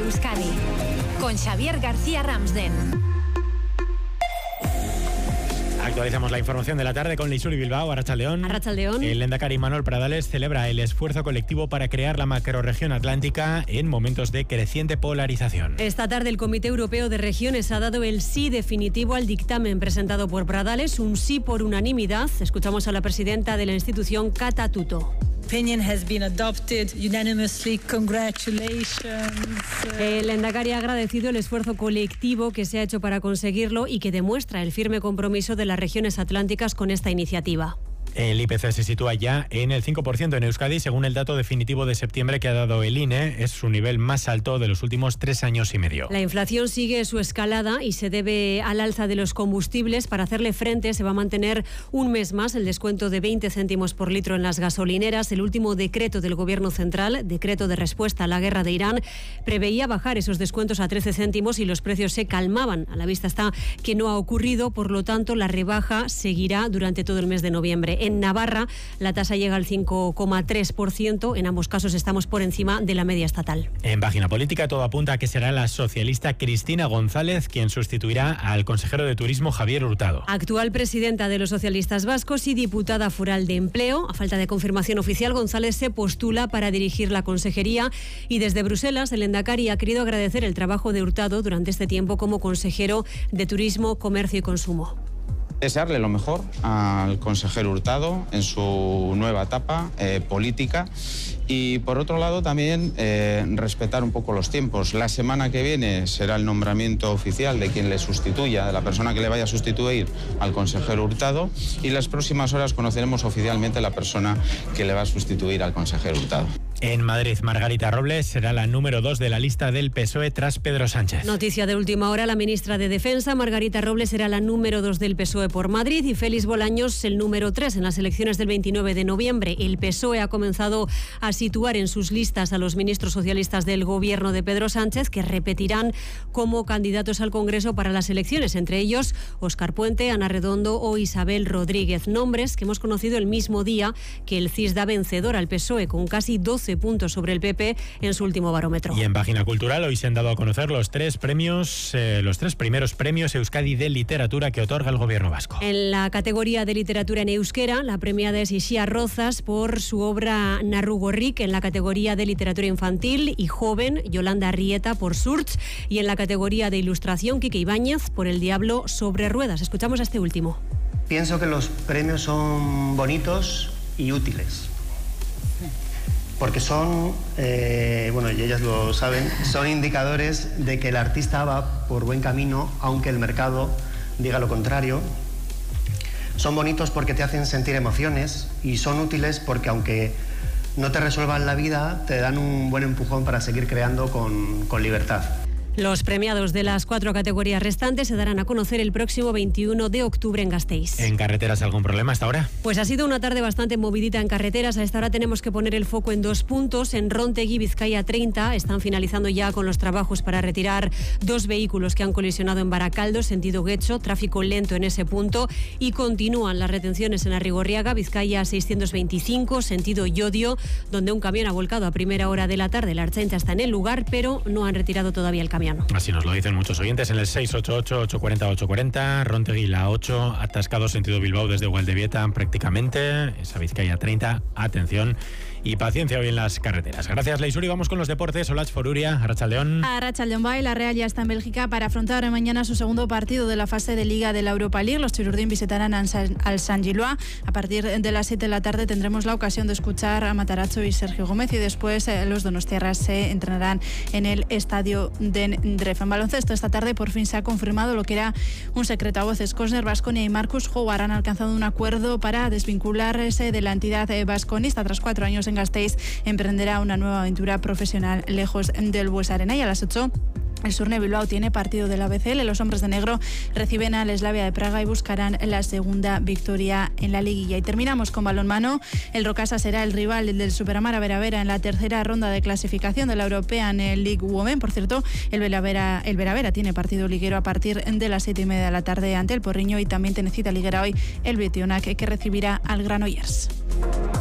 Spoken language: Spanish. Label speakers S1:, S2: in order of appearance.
S1: Euskadi, con Xavier García Ramsden.
S2: Actualizamos la información de la tarde con Leisuri Bilbao, Arratsaldeón.
S3: Arratsaldeón.
S2: El lehendakari Manuel Pradales celebra el esfuerzo colectivo para crear la macrorregión atlántica en momentos de creciente polarización.
S3: Esta tarde el Comité Europeo de Regiones ha dado el sí definitivo al dictamen presentado por Pradales, un sí por unanimidad. Escuchamos a la presidenta de la institución, Kata Tuto.
S4: Opinion has been adopted unanimously. Congratulations.
S3: El lehendakari ha agradecido el esfuerzo colectivo que se ha hecho para conseguirlo y que demuestra el firme compromiso de las regiones atlánticas con esta iniciativa.
S2: El IPC se sitúa ya en el 5% en Euskadi, según el dato definitivo de septiembre que ha dado el INE. Es su nivel más alto de los últimos 3 años y medio.
S3: La inflación sigue su escalada y se debe al alza de los combustibles. Para hacerle frente se va a mantener un mes más el descuento de 20 céntimos por litro en las gasolineras. El último decreto del Gobierno Central, decreto de respuesta a la guerra de Irán, preveía bajar esos descuentos a 13 céntimos y los precios se calmaban. A la vista está que no ha ocurrido, por lo tanto la rebaja seguirá durante todo el mes de noviembre. En Navarra la tasa llega al 5,3%. En ambos casos estamos por encima de la media estatal.
S2: En página política todo apunta a que será la socialista Cristina González quien sustituirá al consejero de Turismo Javier Hurtado.
S3: Actual presidenta de los socialistas vascos y diputada foral de Empleo. A falta de confirmación oficial, González se postula para dirigir la consejería y desde Bruselas el lehendakari ha querido agradecer el trabajo de Hurtado durante este tiempo como consejero de Turismo, Comercio y Consumo.
S5: Desearle lo mejor al consejero Hurtado en su nueva etapa política y por otro lado también respetar un poco los tiempos. La semana que viene será el nombramiento oficial de quien le sustituya, de la persona que le vaya a sustituir al consejero Hurtado y las próximas horas conoceremos oficialmente la persona que le va a sustituir al consejero Hurtado.
S2: En Madrid, Margarita Robles será la número 2 de la lista del PSOE tras Pedro Sánchez.
S3: Noticia de última hora, la ministra de Defensa, Margarita Robles, será la número 2 del PSOE por Madrid y Félix Bolaños el número 3 en las elecciones del 29 de noviembre. El PSOE ha comenzado a situar en sus listas a los ministros socialistas del gobierno de Pedro Sánchez, que repetirán como candidatos al Congreso para las elecciones, entre ellos Óscar Puente, Ana Redondo o Isabel Rodríguez. Nombres que hemos conocido el mismo día que el CIS da vencedor al PSOE con casi 12 puntos sobre el PP en su último barómetro.
S2: Y en página cultural hoy se han dado a conocer los 3 primeros premios Euskadi de literatura que otorga el gobierno vasco.
S3: En la categoría de literatura en euskera, la premiada es Ixia Rozas por su obra Narrugorrik. En la categoría de literatura infantil y joven, Yolanda Arrieta por Surts. Y en la categoría de ilustración, Quique Ibáñez por El diablo sobre ruedas. Escuchamos a este último.
S6: Pienso que los premios son bonitos y útiles. Porque son, y ellas lo saben, son indicadores de que el artista va por buen camino, aunque el mercado diga lo contrario. Son bonitos porque te hacen sentir emociones y son útiles porque aunque no te resuelvan la vida, te dan un buen empujón para seguir creando con libertad.
S3: Los premiados de las 4 categorías restantes se darán a conocer el próximo 21 de octubre en Gasteiz.
S2: ¿En carreteras algún problema hasta ahora?
S3: Pues ha sido una tarde bastante movidita en carreteras. A esta hora tenemos que poner el foco en 2 puntos. En Rontegui, Vizcaya 30, están finalizando ya con los trabajos para retirar 2 vehículos que han colisionado en Baracaldo, sentido Guecho. Tráfico lento en ese punto y continúan las retenciones en Arrigorriaga, Vizcaya 625, sentido Llodio, donde un camión ha volcado a primera hora de la tarde. La Ertzaintza está en el lugar, pero no han retirado todavía el camión.
S2: Así nos lo dicen muchos oyentes en el 688-840-840. Rontegui la 8, atascado sentido Bilbao desde Gualdevieta prácticamente. Esa Vizcaya 30, atención y paciencia hoy en las carreteras. Gracias, Leisuri. Vamos con los deportes. Olach Foruria, Arratsaldeón.
S7: Arratsaldeón Bay, la Real ya está en Bélgica para afrontar mañana su segundo partido de la fase de Liga de la Europa League. Los Chirurdín visitarán al San Gillois. A partir de las 7 de la tarde tendremos la ocasión de escuchar a Matarazzo y Sergio Gómez y después los donostiarras se entrenarán en el estadio de Dref. En baloncesto esta tarde por fin se ha confirmado lo que era un secreto a voces. Cosner, Baskonia y Marcus Howard han alcanzado un acuerdo para desvincularse de la entidad basconista. Tras 4 años en Gasteiz emprenderá una nueva aventura profesional lejos del Bues Arena. Y a las 8 el Surne Bilbao tiene partido de la BCL. Los hombres de negro reciben al Slavia de Praga y buscarán la segunda victoria en la liguilla. Y terminamos con balonmano. El Rocasa será el rival del Superamara Veravera en la tercera ronda de clasificación de la European League Women. Por cierto, el Veravera tiene partido liguero a partir de las 7:30 de la tarde ante el Porriño y también tiene cita liguera hoy el Betionac que recibirá al Granollers.